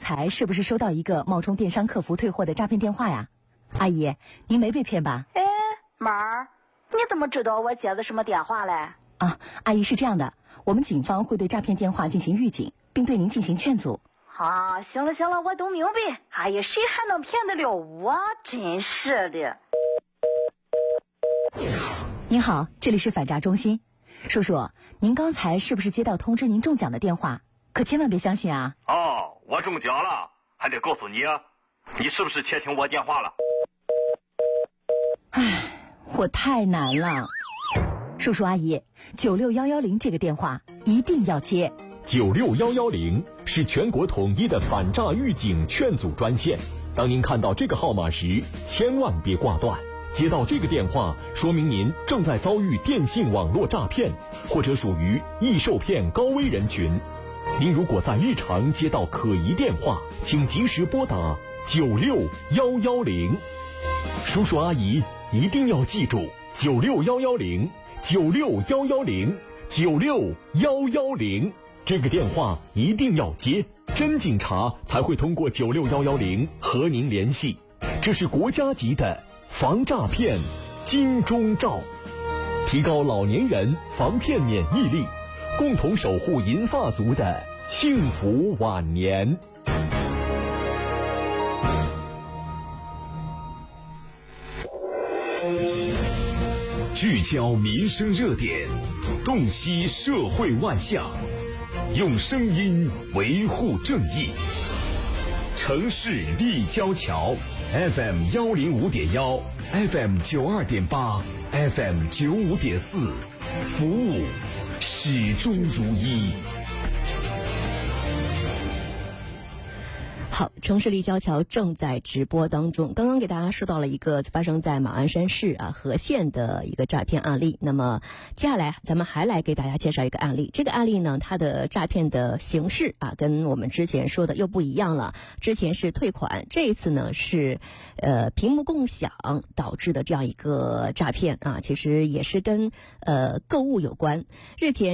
才是不是收到一个冒充电商客服退货的诈骗电话呀？阿姨，您没被骗吧？ 哎，妈儿，你怎么知道我接的什么电话嘞？ 啊，阿姨是这样的，我们警方会对诈骗电话进行预警，并对您进行劝阻。 啊，行了，我都明白。哎呀，谁还能骗得了我？真是的。 您好，这里是反诈中心。叔叔，您刚才是不是接到通知您中奖的电话？可千万别相信啊！ 哦，我中奖了，还得告诉你啊，你是不是窃听我电话了？ 唉，我太难了。叔叔阿姨，96110这个电话一定要接。 96110是全国统一的反诈预警劝阻专线。当您看到这个号码时，千万别挂断。接到这个电话，说明您正在遭遇电信网络诈骗，或者属于易受骗高危人群。您如果在日常接到可疑电话，请及时拨打96110。叔叔阿姨一定要记住96110，96110，96110，这个电话一定要接，真警察才会通过96110和您联系。这是国家级的防诈骗金钟罩，提高老年人防骗免疫力，共同守护银发族的幸福晚年。 聚焦民生热点，洞悉社会万象，用声音维护正义。城市立交桥 FM 105.1 FM 92.8 FM 95.4，服务始终如一。 好，城市立交桥正在直播当中。刚刚给大家说到了一个发生在马鞍山市和县的一个诈骗案例。那么接下来咱们还来给大家介绍一个案例。这个案例呢，它的诈骗的形式跟我们之前说的又不一样了。之前是退款，这一次呢是屏幕共享导致的这样一个诈骗其实也是跟购物有关。日前